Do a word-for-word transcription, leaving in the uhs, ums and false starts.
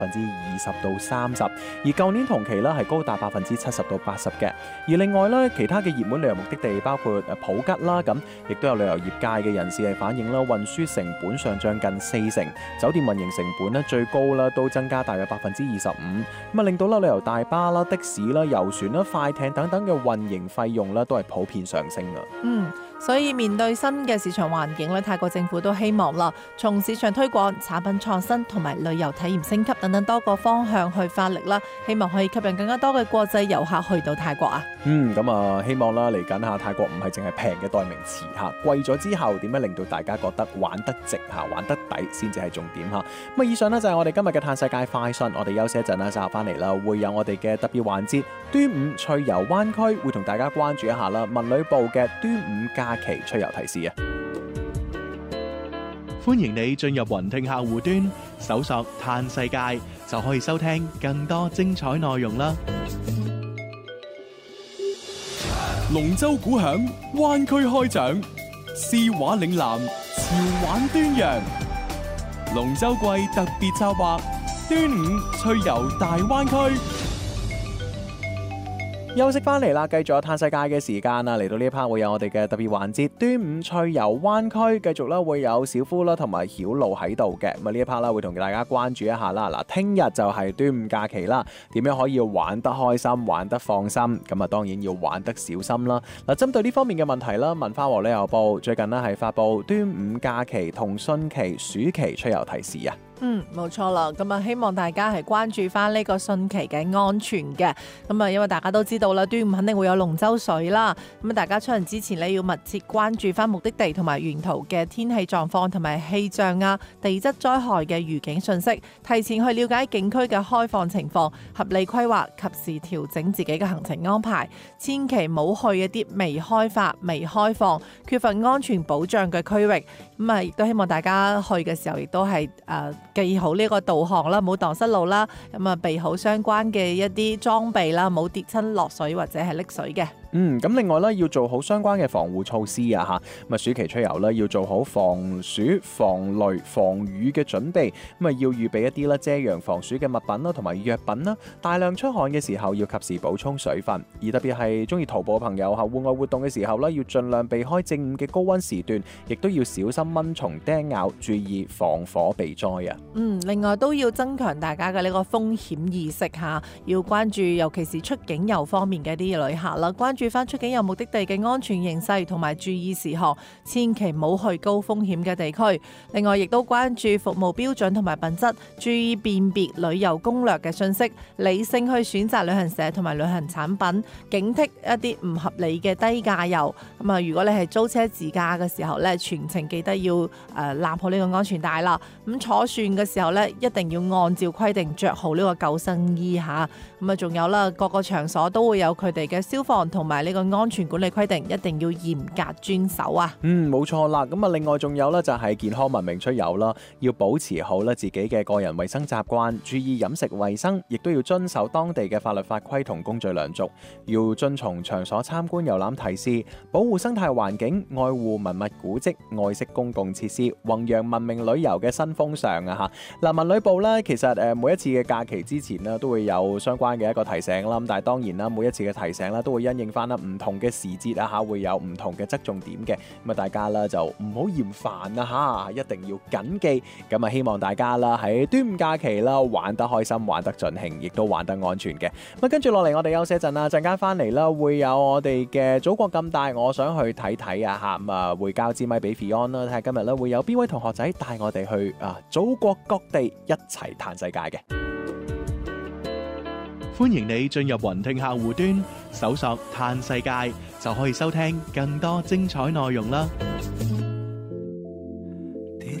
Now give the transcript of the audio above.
分之二十到三十，而舊年同期咧係高達百分之七十到八十嘅。而另外咧，其他嘅熱門旅遊目的地包括誒普吉啦，咁亦都有旅遊業界嘅人士係反映啦，運輸成本上漲近四成，酒店運營成本咧最高啦都增加大約百分之二十五，咁啊令到啦旅遊大巴啦、的士啦、遊船啦、快艇等等嘅運營費用啦都係普遍上升啊。 嗯。所以面對新嘅市場環境咧，泰國政府都希望啦，從市場推廣、產品創新同埋旅遊體驗升級等等多個方向去發力啦，希望可以吸引更加多嘅國際遊客去到泰國啊。 嗯，咁啊，希望啦嚟緊下泰國唔係淨係平嘅代名詞嚇，貴咗之後點樣令到大家覺得玩得值嚇、玩得抵先至係重點嚇。咁啊，以上呢就係我哋今日嘅嘆世界快訊，我哋休息一陣啦，稍後翻嚟啦，會有我哋嘅特別環節端午趣遊灣區，會同大家關注一下啦，文旅部嘅端午假期出遊提示啊！ 歡迎你進入雲聽客戶端，搜索嘆世界，就可以收聽更多精彩內容啦！ 龍舟鼓響，灣區開獎，詩畫嶺南，潮玩端陽。龍舟季特別策劃，端午趣遊大灣區。 休息翻嚟啦，繼續有嘆世界嘅時間啦，嚟到呢一 part 會有我哋嘅特別環節端午趣遊灣區，繼續啦會有小夫啦同埋曉露喺度嘅，咁啊呢一 part 啦會同大家關注一下啦。嗱，聽日就係端午假期啦，點樣可以玩得開心、玩得放心？咁啊當然要玩得小心啦。嗱，針對呢方面嘅問題啦，文化和旅遊部最近呢係發布端午假期同汛期、暑期出遊提示啊。 嗯，冇錯啦。咁啊，希望大家係關注翻呢個汛期嘅安全嘅。咁啊，因為大家都知道啦，端午肯定會有龍舟水啦。咁啊，大家出行之前呢，要密切關注翻目的地同埋沿途嘅天氣狀況同埋氣象啊、地質災害嘅預警信息，提前去了解景區嘅開放情況，合理規劃，及時調整自己嘅行程安排。千祈唔好去一啲未開發、未開放、缺乏安全保障嘅區域。咁啊，亦都希望大家去嘅時候，亦都係誒。呃記好呢個導航啦，唔好蕩失路啦，咁啊備好相關嘅一啲裝備啦，唔好跌親落水或者係溺水嘅。 嗯，咁另外咧要做好相關嘅防護措施啊嚇，咁啊暑期出遊咧要做好防暑、防雷、防雨嘅準備，咁啊要預備一啲咧遮陽防暑嘅物品啦，同埋藥品啦。大量出汗嘅時候要及時補充水分，而特別係中意徒步嘅朋友嚇，戶外活動嘅時候咧要盡量避開正午嘅高溫時段，亦都要小心蚊蟲叮咬，注意防火避災啊。 嗯，另外都要增強大家嘅呢個風險意識嚇，要關注尤其是出境遊方面嘅啲旅客啦，關注翻出境遊目的地嘅安全形勢同埋注意事項，千祈唔好去高風險嘅地區。另外亦都關注服務標準同埋品質，注意辨別旅遊攻略嘅信息，理性去選擇旅行社同埋旅行產品，警惕一啲唔合理嘅低價遊。咁啊，如果你係租車自駕嘅時候咧，全程記得要誒攬好呢個安全帶啦。咁坐船嘅時候咧，一定要按照規定着好呢個救生衣嚇。咁啊，仲有啦，各個場所都會有佢哋嘅消防同埋呢個安全管理規定，一定要嚴格遵守啊。 嗯，冇錯啦。咁啊，另外仲有咧就係健康文明出遊啦，要保持好咧自己嘅個人衛生習慣，注意飲食衛生，亦都要遵守當地嘅法律法規同公序良俗，要遵從場所參觀遊覽提示，保護生態環境，愛護文物古蹟，愛惜公共設施，弘揚文明旅遊嘅新風尚啊嚇。嗱，文旅部咧其實誒每一次嘅假期之前呢，都會有相關嘅一個提醒啦。咁但係當然啦，每一次嘅提醒咧都會因應翻啦唔同嘅時節啊嚇，會有唔同嘅側重點嘅。咁啊，大家啦就唔好嫌煩啊嚇，一定要緊記。咁啊，希望大家啦喺端午假期啦玩得開心，玩得盡興，亦都玩得安全嘅。咁啊，跟住落嚟我哋休息一陣啦，陣間翻嚟啦會有我哋嘅祖國咁大，我想去睇睇啊嚇。咁啊，會交支咪俾 Fion 啦，睇下今日咧會有邊位同學仔帶我哋去啊祖國各地一齊嘆世界嘅。 歡迎你進入雲聽客戶端，搜索嘆世界，就可以收聽更多精彩內容啦。